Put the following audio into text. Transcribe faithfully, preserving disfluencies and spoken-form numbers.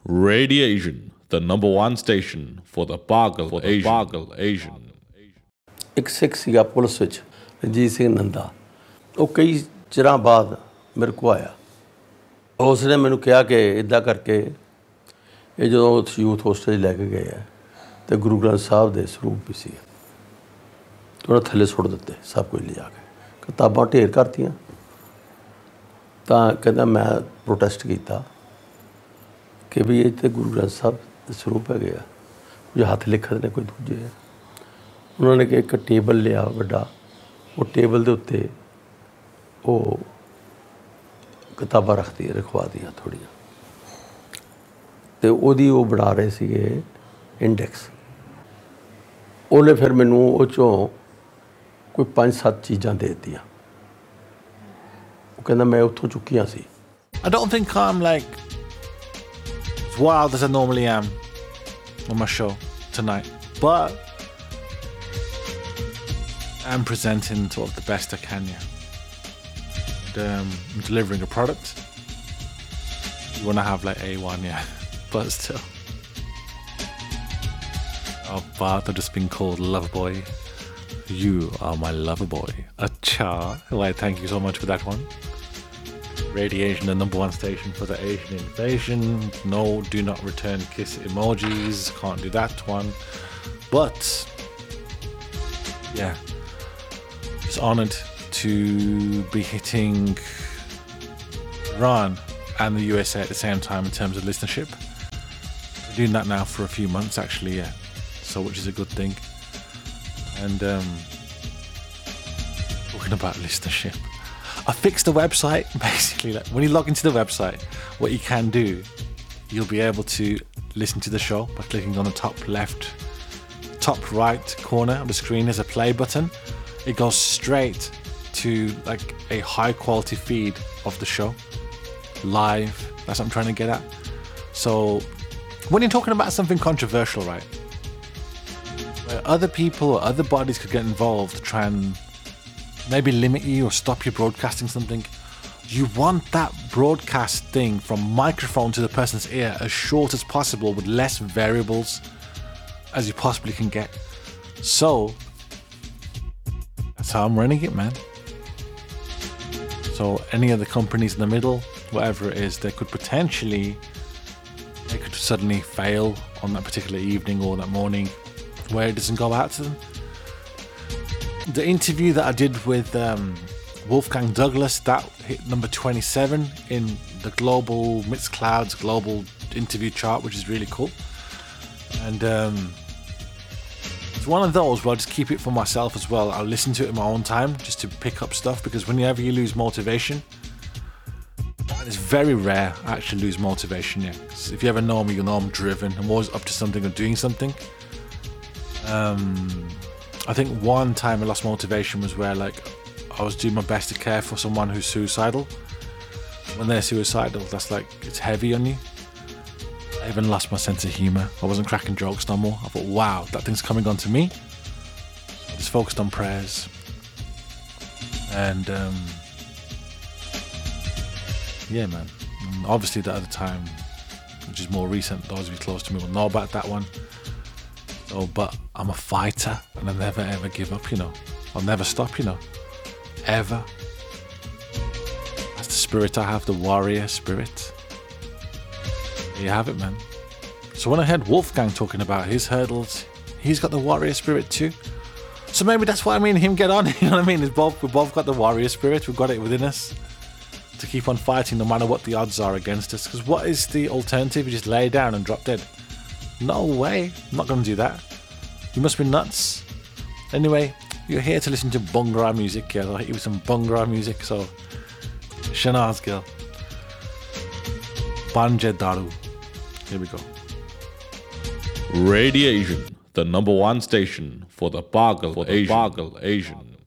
Radiation, the number one station for the Pagal for the Asian. Pagal Asian. ਇੱਕ ਸਿੱਖ ਸੀਗਾ police ਵਿੱਚ ਰਣਜੀਤ ਸਿੰਘ ਨੰਦਾ। ਉਹ ਕਈ ਚਿਰਾਂ ਬਾਅਦ ਮੇਰੇ ਕੋਲ ਆਇਆ। ਉਸਨੇ ਮੈਨੂੰ ਕਿਹਾ ਕਿ ਇੱਦਾਂ ਕਰਕੇ ਇਹ ਜਦੋਂ ਯੂਥ ਹੋਸਟਲ 'ਚ ਲੈ ਕੇ ਗਏ ਆ ਅਤੇ ਗੁਰੂ ਗ੍ਰੰਥ ਸਾਹਿਬ ਦੇ ਸਰੂਪ ਵੀ ਸੀ ਉਹਨਾਂ ਥੱਲੇ ਸੁੱਟ ਦਿੱਤੇ ਸਭ ਕੁਝ ਲਿਜਾ ਕੇ ਕਿਤਾਬਾਂ ਢੇਰ ਕਰਤੀਆਂ। ਤਾਂ ਕਹਿੰਦਾ ਮੈਂ ਪ੍ਰੋਟੈਸਟ ਕੀਤਾ ਕਿ ਵੀ ਇਹ ਤਾਂ ਗੁਰੂ ਗ੍ਰੰਥ ਸਾਹਿਬ ਦੇ ਸਰੂਪ ਹੈਗੇ ਆ, ਜੋ ਹੱਥ ਲਿਖਤ ਨੇ ਕੋਈ ਦੂਜੇ ਆ। ਉਹਨਾਂ ਨੇ ਕਿ ਇੱਕ ਟੇਬਲ ਲਿਆ ਵੱਡਾ, ਉਹ ਟੇਬਲ ਦੇ ਉੱਤੇ ਉਹ ਕਿਤਾਬਾਂ ਰੱਖਦੀ ਰਖਵਾ ਦੀਆਂ ਥੋੜ੍ਹੀਆਂ, ਅਤੇ ਉਹਦੀ ਉਹ ਬਣਾ ਰਹੇ ਸੀਗੇ ਇੰਡੈਕਸ। ਉਹਨੇ ਫਿਰ ਮੈਨੂੰ ਉਹ 'ਚੋਂ ਕੋਈ ਪੰਜ ਸੱਤ ਚੀਜ਼ਾਂ ਦੇ ਦਿੱਤੀਆਂ। ਉਹ ਕਹਿੰਦਾ ਮੈਂ ਉੱਥੋਂ ਚੁੱਕੀਆਂ ਸੀ। I don't think I'm like as wild as I normally am on my show tonight, but I'm presenting sort of the best I can, yeah. And, um, I'm delivering a product. You want to have like A one, yeah, but still. Oh, but I've just been called lover boy. You are my lover boy. Acha. Why, thank you so much for that one. Radiation, the number one station for the Asian invasion. No, do not return kiss emojis. Can't do that one. But, yeah. Just honoured to be hitting Iran and the U S A at the same time in terms of listenership. We're doing that now for a few months actually, yeah. So which is a good thing. And um, talking about listenership, I fixed the website basically. Like when you log into the website, what you can do, you'll be able to listen to the show by clicking on the top left, top right corner of the screen. There's a play button. It goes straight to like a high quality feed of the show live. That's what I'm trying to get at. So when you're talking about something controversial, right, where other people or other bodies could get involved to try and maybe limit you or stop you broadcasting something, you want that broadcast thing from microphone to the person's ear as short as possible with less variables as you possibly can get. So that's how I'm running it, man. So any of the companies in the middle, whatever it is, they could potentially, they could suddenly fail on that particular evening or that morning where it doesn't go out to them. The interview that I did with um, Wolfgang Douglas, that hit number twenty-seven in the global Mixcloud's global interview chart, which is really cool. And um, it's one of those where I just keep it for myself as well. I'll listen to it in my own time just to pick up stuff, because whenever you lose motivation, and it's very rare I actually lose motivation, yeah. 'Cause if you ever know me, you'll know I'm driven. I'm always up to something or doing something. Um, I think one time I lost motivation was where like I was doing my best to care for someone who's suicidal. When they're suicidal, that's like, it's heavy on you. I even lost my sense of humour. I wasn't cracking jokes no more. I thought, wow, that thing's coming on to me. I just focused on prayers. And um, yeah, man. And obviously the other time, which is more recent, those of you close to me will know about that one. So, but I'm a fighter and I never ever give up, you know. I'll never stop, you know. Ever. That's the spirit I have, the warrior spirit. There you have it, man. So when I heard Wolfgang talking about his hurdles, he's got the warrior spirit too. So maybe that's why me and him get on, you know what I mean? It's both, we've both got the warrior spirit, we've got it within us to keep on fighting no matter what the odds are against us. Because what is the alternative? You just lay down and drop dead. No way, I'm not going to do that. You must be nuts. Anyway, you're here to listen to Bhangra music. Yeah, I'll hit you with some Bhangra music. So, Shanaz girl. Banje Daru. Here we go. Radiation, the number one station for the Pagal for the Asian. Pagal Asian.